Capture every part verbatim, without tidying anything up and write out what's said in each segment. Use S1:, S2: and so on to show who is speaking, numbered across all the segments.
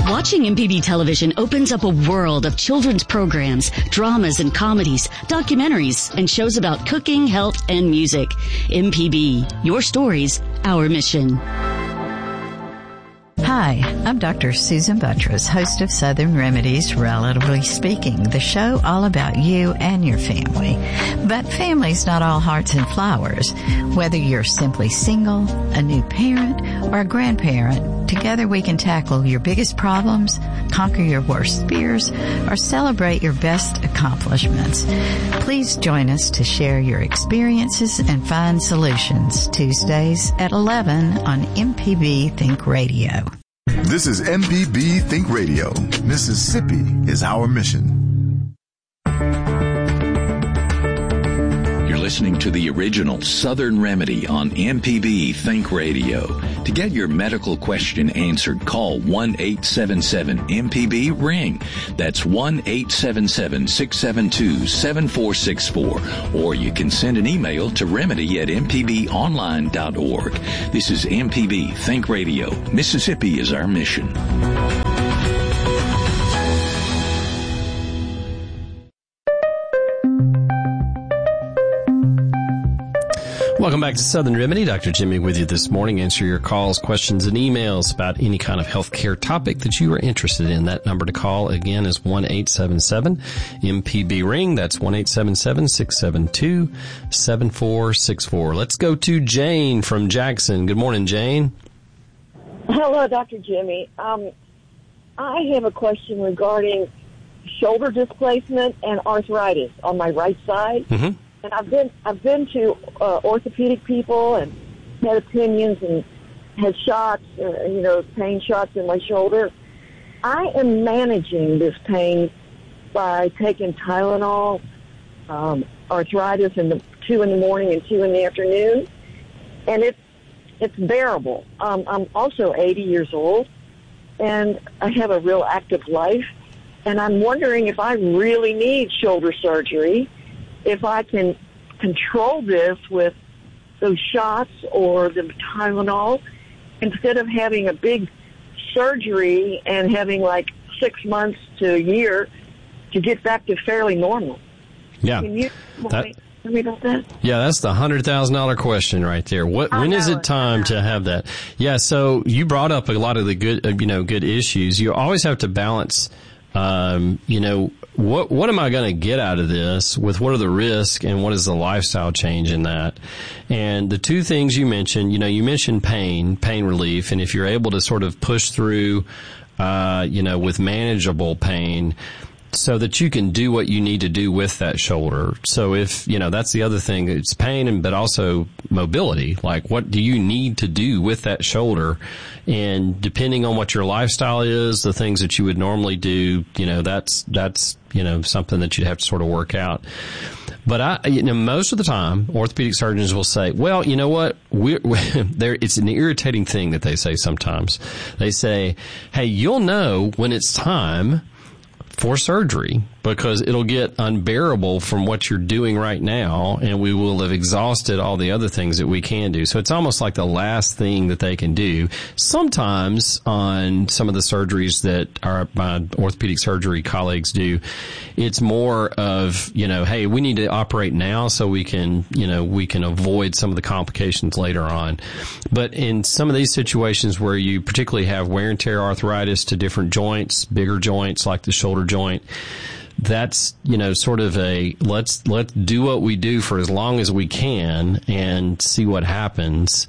S1: Watching M P B television opens up a world of children's programs, dramas and comedies, documentaries, and shows about cooking, health, and music. M P B, your stories, our mission.
S2: Hi, I'm Doctor Susan Buttress, host of Southern Remedies, Relatively Speaking, the show all about you and your family. But family's not all hearts and flowers. Whether you're simply single, a new parent, or a grandparent, together we can tackle your biggest problems, conquer your worst fears, or celebrate your best accomplishments. Please join us to share your experiences and find solutions. Tuesdays at eleven on M P B Think Radio.
S3: This is M P B Think Radio. Mississippi is our mission.
S4: You're listening to the original Southern Remedy on M P B Think Radio. To get your medical question answered, call one eight seven seven M P B ring. That's one eight seven seven, six seven two, seven four six four. Or you can send an email to remedy at m p b online dot org. This is M P B Think Radio. Mississippi is our mission.
S5: Welcome back to Southern Remedy. Doctor Jimmy with you this morning. Answer your calls, questions, and emails about any kind of healthcare topic that you are interested in. That number to call, again, is one eight seven seven M P B ring. That's one eight seven seven, six seven two, seven four six four. Let's go to Jane from Jackson. Good morning, Jane.
S6: Hello, Doctor Jimmy. Um, I have a question regarding shoulder displacement and arthritis on my right side.
S5: Mm-hmm.
S6: And I've been I've been to uh, orthopedic people and had opinions and had shots, uh, you know, pain shots in my shoulder. I am managing this pain by taking Tylenol, um, arthritis in the two in the morning and two in the afternoon, and it's it's bearable. Um, I'm also eighty years old, and I have a real active life, and I'm wondering if I really need shoulder surgery. If I can control this with those shots or the Tylenol, instead of having a big surgery and having like six months to a year to get back to fairly normal.
S5: Yeah.
S6: Can you
S5: that,
S6: tell me about that?
S5: Yeah, that's the one hundred thousand dollars question right there. What, when is it time to have that? Yeah, so you brought up a lot of the good, you know, good issues. You always have to balance, um, you know, What what am I going to get out of this with what are the risks and what is the lifestyle change in that? And the two things you mentioned, you know, you mentioned pain, pain relief, and if you're able to sort of push through, uh, you know, with manageable pain so that you can do what you need to do with that shoulder. So if, you know, that's the other thing, it's pain, and but also mobility. Like, what do you need to do with that shoulder? And depending on what your lifestyle is, the things that you would normally do, you know, that's, that's, you know, something that you'd have to sort of work out. But I, you know, most of the time, orthopedic surgeons will say, well, you know what, we're, we're there, it's an irritating thing that they say sometimes. They say, hey, you'll know when it's time for surgery because it'll get unbearable from what you're doing right now, and we will have exhausted all the other things that we can do. So it's almost like the last thing that they can do. Sometimes on some of the surgeries that our my orthopedic surgery colleagues do, it's more of, you know, hey, we need to operate now so we can, you know, we can avoid some of the complications later on. But in some of these situations where you particularly have wear and tear arthritis to different joints, bigger joints like the shoulder joint, that's, you know, sort of a let's let's do what we do for as long as we can and see what happens.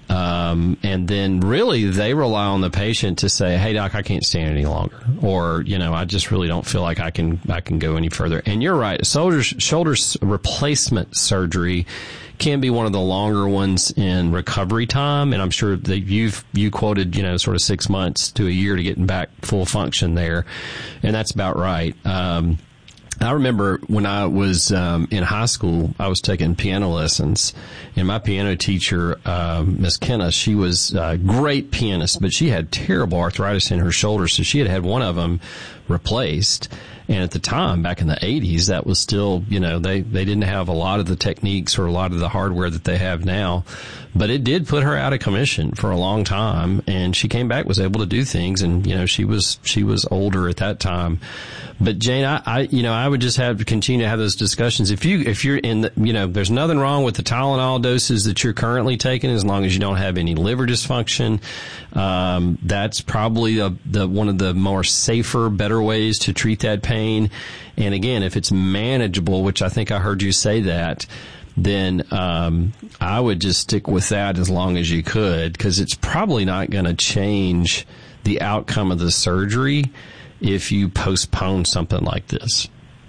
S5: Um, and then really they rely on the patient to say, hey, doc, I can't stand any longer. Or, you know, I just really don't feel like I can I can go any further. And you're right. Shoulder, shoulder replacement surgery can be one of the longer ones in recovery time. And I'm sure that you've, you quoted, you know, sort of six months to a year to getting back full function there. And that's about right. Um, I remember when I was um, in high school, I was taking piano lessons, and my piano teacher, uh, Miss Kenna, she was a great pianist, but she had terrible arthritis in her shoulders, so she had had one of them replaced. And at the time, back in the eighties, that was still, you know, they, they didn't have a lot of the techniques or a lot of the hardware that they have now. But it did put her out of commission for a long time. And she came back, was able to do things. And, you know, she was, she was older at that time. But Jane, I, I, you know, I would just have to continue to have those discussions. If you, if you're in the, you know, there's nothing wrong with the Tylenol doses that you're currently taking as long as you don't have any liver dysfunction. Um, that's probably a, the, one of the more safer, better ways to treat that pain. And again, if it's manageable, which I think I heard you say that, then, um, I would just stick with that as long as you could, because it's probably not going to change the outcome of the surgery if you postpone something like this.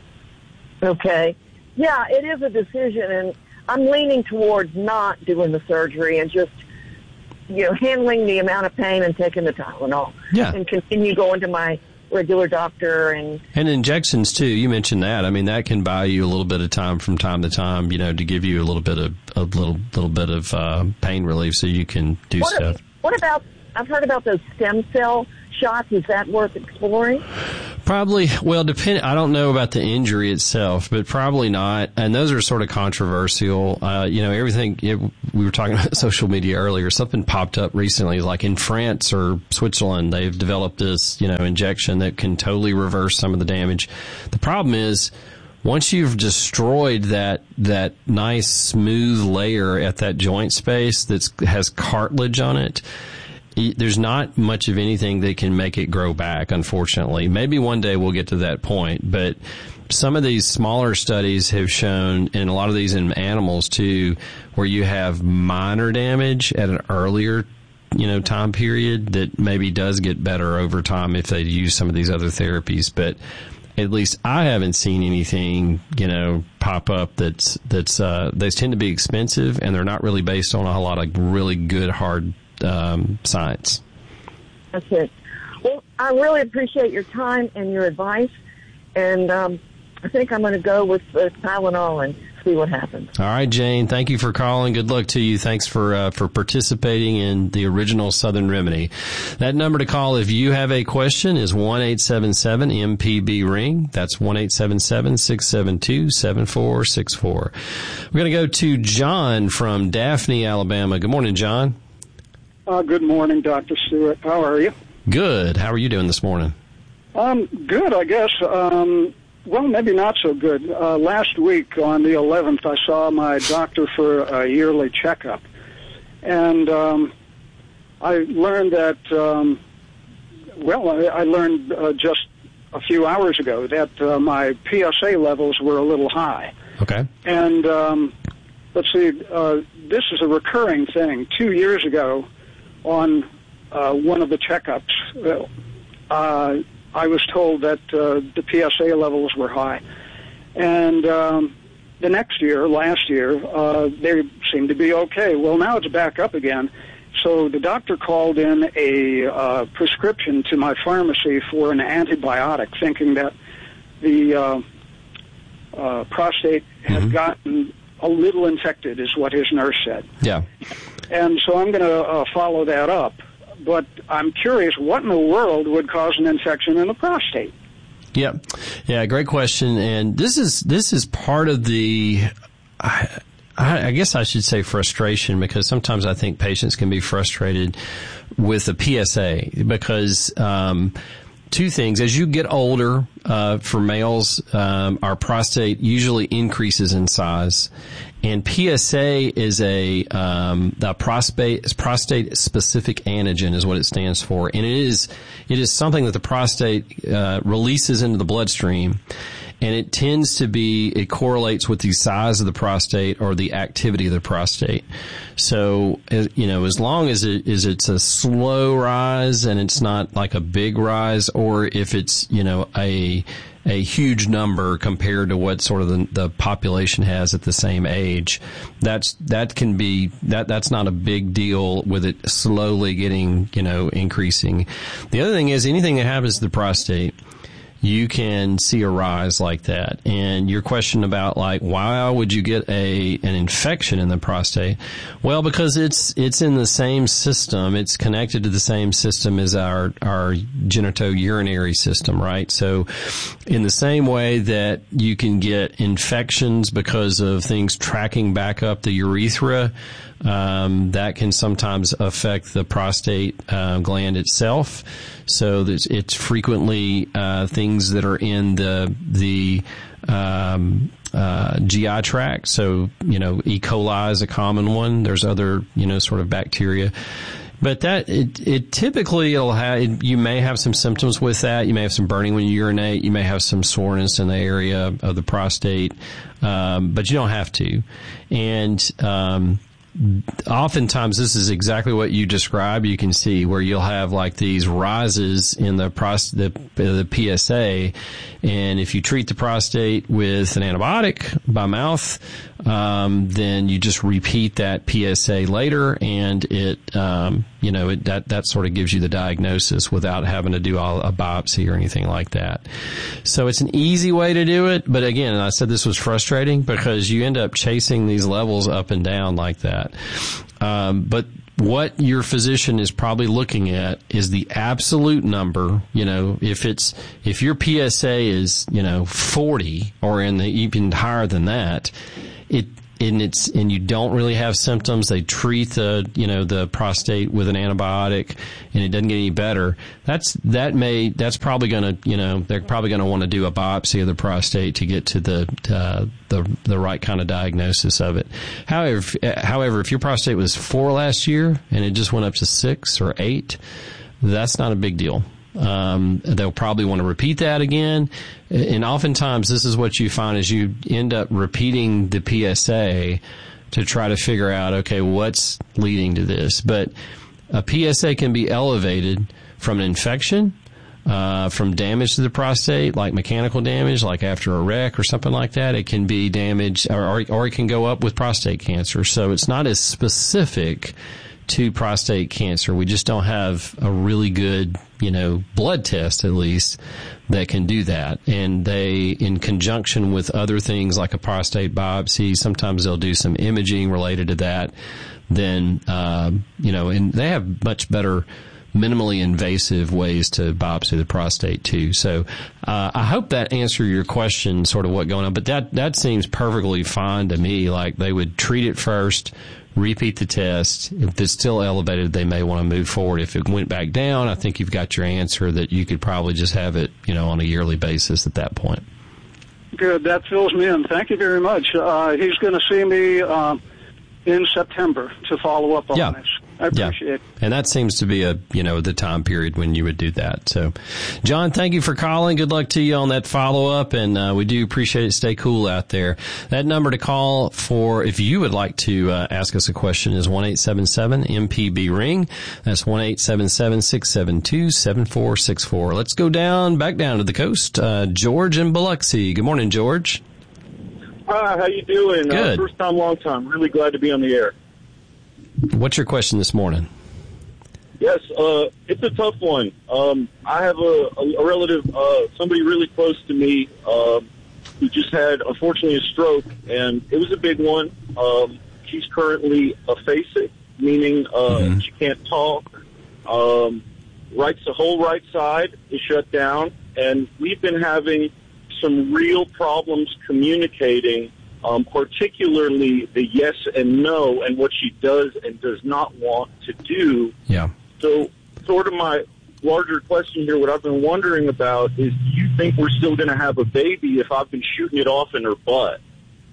S6: Okay. Yeah, it is a decision, and I'm leaning towards not doing the surgery and just, you know, handling the amount of pain and taking the Tylenol.
S5: Yeah.
S6: And continue going to my regular doctor and...
S5: And injections, too. You mentioned that. I mean, that can buy you a little bit of time from time to time, you know, to give you a little bit of, a little, little bit of, uh, pain relief so you can do
S6: what
S5: stuff.
S6: A, what about, I've heard about those stem cell shots. Is that worth exploring?
S5: Probably, well, depend. I don't know about the injury itself, but probably not. And those are sort of controversial. Uh, you know, everything, it, we were talking about social media earlier. Something popped up recently, like in France or Switzerland, they've developed this, you know, injection that can totally reverse some of the damage. The problem is, once you've destroyed that, that nice smooth layer at that joint space that has cartilage on it, there's not much of anything that can make it grow back, unfortunately. Maybe one day we'll get to that point, but some of these smaller studies have shown, and a lot of these in animals too, where you have minor damage at an earlier, you know, time period that maybe does get better over time if they use some of these other therapies. But at least I haven't seen anything, you know, pop up that's, that's, uh, they tend to be expensive, and they're not really based on a lot of really good, hard Um, science.
S6: That's it. Well, I really appreciate your time and your advice, and um, I think I'm going to go with uh, Tylenol and see what happens.
S5: All right, Jane. Thank you for calling. Good luck to you. Thanks for uh, for participating in the original Southern Remedy. That number to call if you have a question is one eight seven seven M P B ring. That's one eight seven seven six seven two seven four six four. We're going to go to John from Daphne, Alabama. Good morning, John.
S7: Uh, good morning, Doctor Stewart. How are you?
S5: Good. How are you doing this morning?
S7: Um, good, I guess. Um, well, maybe not so good. Uh, last week on the eleventh, I saw my doctor for a yearly checkup. And um, I learned that, um, well, I, I learned uh, just a few hours ago that uh, my P S A levels were a little high.
S5: Okay.
S7: And um, let's see, uh, this is a recurring thing. Two years ago, on uh, one of the checkups, uh, I was told that uh, the P S A levels were high. And um, the next year, last year, uh, they seemed to be okay. Well, now it's back up again. So the doctor called in a uh, prescription to my pharmacy for an antibiotic, thinking that the uh, uh, prostate had mm-hmm. gotten a little infected, is what his nurse said.
S5: Yeah.
S7: And so I'm going to uh, follow that up. But I'm curious, what in the world would cause an infection in the prostate?
S5: Yeah. Yeah, great question. And this is this is part of the, I, I guess I should say frustration, because sometimes I think patients can be frustrated with the P S A because um, two things. As you get older, uh, for males, um, our prostate usually increases in size. And P S A is a, um, the prostate, prostate specific antigen is what it stands for. And it is, it is something that the prostate, uh, releases into the bloodstream. And it tends to be, it correlates with the size of the prostate or the activity of the prostate. So, you know, as long as it is, it's a slow rise and it's not like a big rise, or if it's, you know, a, a huge number compared to what sort of the, the population has at the same age, that's, that can be, that, that's not a big deal with it slowly getting, you know, increasing. The other thing is anything that happens to the prostate, you can see a rise like that. And your question about like why would you get a an infection in the prostate? Well, because it's it's in the same system. It's connected to the same system as our our genitourinary system, right? So in the same way that you can get infections because of things tracking back up the urethra, um, that can sometimes affect the prostate uh, gland itself. So it's, it's frequently uh, things that are in the the um, uh, G I tract. So, you know, E. coli is a common one. There's other, you know, sort of bacteria. But that, it, it typically, it'll have, it, you may have some symptoms with that. You may have some burning when you urinate. You may have some soreness in the area of the prostate. Um, but you don't have to. And, um, oftentimes this is exactly what you describe. You can see where you'll have like these rises in the pros- the, the P S A, and if you treat the prostate with an antibiotic by mouth, um, then you just repeat that P S A later, and it um, you know it, that that sort of gives you the diagnosis without having to do all, a biopsy or anything like that. So it's an easy way to do it, but again, I said this was frustrating because you end up chasing these levels up and down like that. Um, but what your physician is probably looking at is the absolute number. You know, if it's, if your P S A is, you know, forty or in the, even higher than that, it, and it's, and you don't really have symptoms, they treat the, you know, the prostate with an antibiotic and it doesn't get any better. That's, that may, that's probably going to, you know, they're probably going to want to do a biopsy of the prostate to get to the, uh, the, the right kind of diagnosis of it. However, however, if your prostate was four last year and it just went up to six or eight, that's not a big deal. Um, they'll probably want to repeat that again. And oftentimes this is what you find is you end up repeating the P S A to try to figure out, okay, what's leading to this. But a P S A can be elevated from an infection, uh, from damage to the prostate, like mechanical damage, like after a wreck or something like that. It can be damage, or, or, or it can go up with prostate cancer. So it's not as specific to prostate cancer. We just don't have a really good, you know, blood test at least that can do that. And they, in conjunction with other things like a prostate biopsy, sometimes they'll do some imaging related to that. Then, uh, you know, and they have much better minimally invasive ways to biopsy the prostate too. So, uh, I hope that answered your question, sort of what going on, but that, that seems perfectly fine to me. Like they would treat it first, repeat the test. If it's still elevated, they may want to move forward. If it went back down, I think you've got your answer that you could probably just have it, you know, on a yearly basis at that point.
S7: Good. That fills me in. Thank you very much. Uh, he's going to see me uh, in September to follow up on
S5: yeah.
S7: this. I appreciate
S5: yeah.
S7: it.
S5: And that seems to be a, you know, the time period when you would do that. So, John, thank you for calling. Good luck to you on that follow-up, and uh, we do appreciate it. Stay cool out there. That number to call for if you would like to uh, ask us a question is one eight seven seven M P B ring. That's one eight seven seven six seven two seven four six four. Let's go down, back down to the coast. Uh, George in Biloxi. Good morning, George.
S8: Hi, how you doing?
S5: Good.
S8: Uh, first time, long time. Really glad to be on the air.
S5: What's your question this morning?
S8: Yes, uh, it's a tough one. Um, I have a, a relative, uh, somebody really close to me, uh, who just had, unfortunately, a stroke, and it was a big one. Um, she's currently aphasic, meaning uh, mm-hmm. she can't talk. Um, right, the whole right side is shut down, and we've been having some real problems communicating. Um, particularly the yes and no and what she does and does not want to do.
S5: Yeah.
S8: So sort of my larger question here, what I've been wondering about is, do you think we're still going to have a baby if I've been shooting it off in her butt?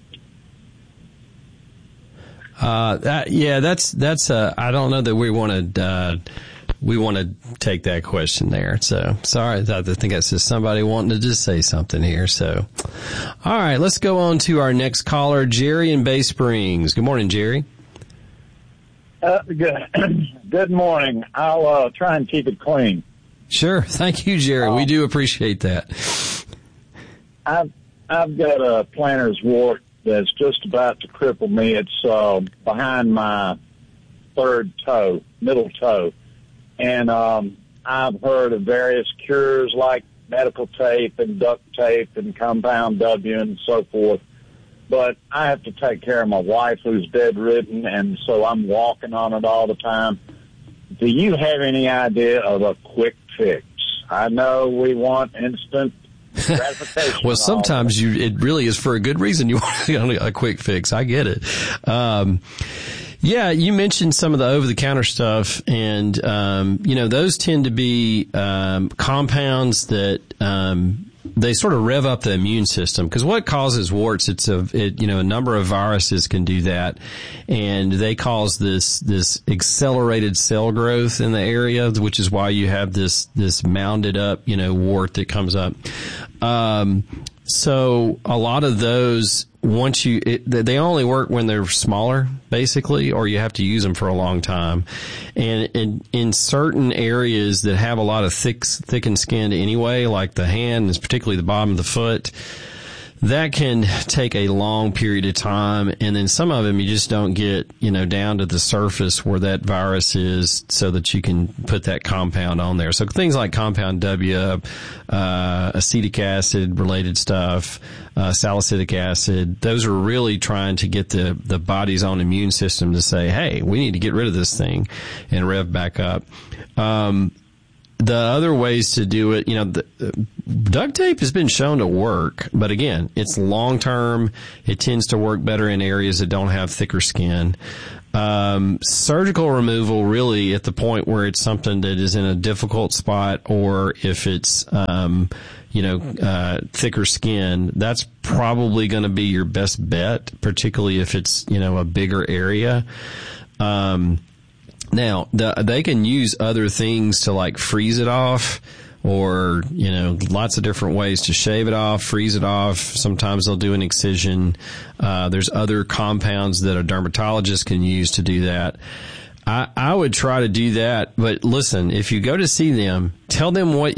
S5: Uh, that, yeah, that's, that's, uh, I don't know that we want to, uh, we want to take that question there. So sorry. I think that's just somebody wanting to just say something here. So, all right, let's go on to our next caller, Jerry in Bay Springs. Good morning, Jerry.
S9: Uh, good. Good morning. I'll uh, try and keep it clean.
S5: Sure. Thank you, Jerry. Um, we do appreciate that.
S9: I've, I've got a plantar's wart that's just about to cripple me. It's uh, behind my third toe, middle toe. And um, I've heard of various cures like medical tape and duct tape and compound W and so forth. But I have to take care of my wife who's bedridden, and so I'm walking on it all the time. Do you have any idea of a quick fix? I know we want instant gratification.
S5: Well, sometimes you it really is for a good reason. You want a quick fix. I get it. Um, yeah, you mentioned some of the over-the-counter stuff, and um, you know those tend to be um, compounds that. Um, They sort of rev up the immune system, because what causes warts? It's a, it, you know, a number of viruses can do that, and they cause this this accelerated cell growth in the area, which is why you have this this mounded up, you know, wart that comes up. Um, so a lot of those, once you, it, they only work when they're smaller, basically, or you have to use them for a long time. And in, in certain areas that have a lot of thick, thickened skin anyway, like the hand, and particularly the bottom of the foot, that can take a long period of time. And then some of them you just don't get, you know, down to the surface where that virus is so that you can put that compound on there. So things like compound W, uh, acetic acid related stuff, uh, salicylic acid, those are really trying to get the, the body's own immune system to say, hey, we need to get rid of this thing and rev back up. Um, The other ways to do it, you know, the, uh, duct tape has been shown to work, but again, it's long term. It tends to work better in areas that don't have thicker skin. Um, surgical removal, really, at the point where it's something that is in a difficult spot, or if it's, um, you know, uh, thicker skin, that's probably going to be your best bet, particularly if it's, you know, a bigger area. Um, Now, the, they can use other things to like freeze it off, or, you know, lots of different ways to shave it off, freeze it off. Sometimes they'll do an excision. Uh, there's other compounds that a dermatologist can use to do that. I, I would try to do that, but listen, if you go to see them, tell them what